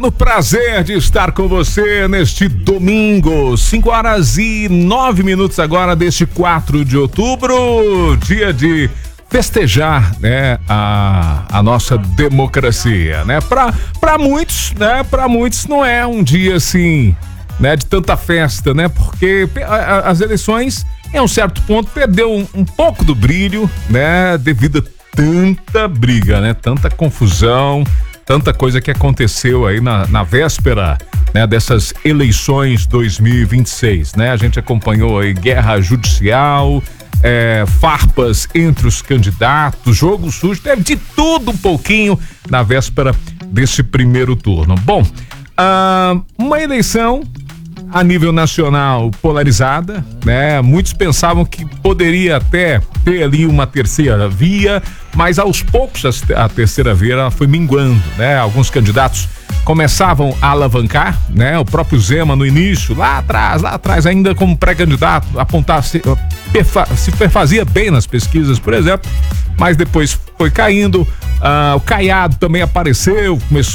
No prazer de estar com você neste domingo, 5h09 agora deste 4 de outubro, dia de festejar, né, a nossa democracia, né? Para muitos, né? Para muitos não é um dia assim, né, de tanta festa, né? Porque as eleições, em um certo ponto, perdeu um pouco do brilho, né? Devido a tanta briga, né? Tanta confusão, tanta coisa que aconteceu aí na véspera, né, dessas eleições 2026, né? A gente acompanhou aí guerra judicial, farpas entre os candidatos, jogo sujo, teve de tudo um pouquinho na véspera desse primeiro turno. Bom, uma eleição a nível nacional polarizada, né? Muitos pensavam que poderia até ter ali uma terceira via, mas aos poucos a terceira via ela foi minguando, né? Alguns candidatos começavam a alavancar, né? O próprio Zema no início, lá atrás ainda como pré-candidato, se perfazia bem nas pesquisas, por exemplo, mas depois foi caindo. O Caiado também apareceu, começou